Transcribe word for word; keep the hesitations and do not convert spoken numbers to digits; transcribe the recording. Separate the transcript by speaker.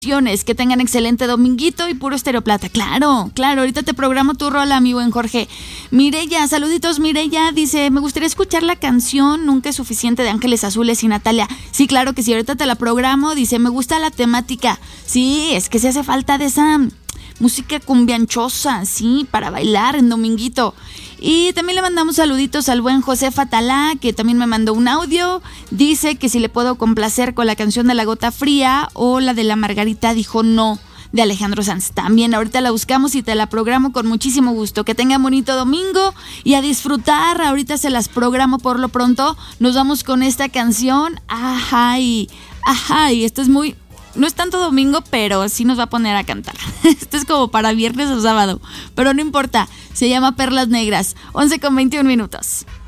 Speaker 1: Que tengan excelente dominguito y puro Estéreo Plata. Claro, claro, ahorita te programo tu rola, mi buen Jorge. Mireya, saluditos, Mireya, dice, me gustaría escuchar la canción Nunca es suficiente de Ángeles Azules y Natalia. Sí, claro que sí, ahorita te la programo. Dice, me gusta la temática. Sí, es que se hace falta de esa música cumbianchosa, sí, para bailar en dominguito. Y también le mandamos saluditos al buen José Fatalá, que también me mandó un audio. Dice que si le puedo complacer con la canción de La Gota Fría o la de La Margarita dijo no, de Alejandro Sanz. También ahorita la buscamos y te la programo con muchísimo gusto. Que tengan bonito domingo y a disfrutar. Ahorita se las programo por lo pronto. Nos vamos con esta canción. Ajá, y, ajá, y esto es muy... No es tanto domingo, pero sí nos va a poner a cantar. Esto es como para viernes o sábado, pero no importa. Se llama Perlas Negras. once con veintiún minutos.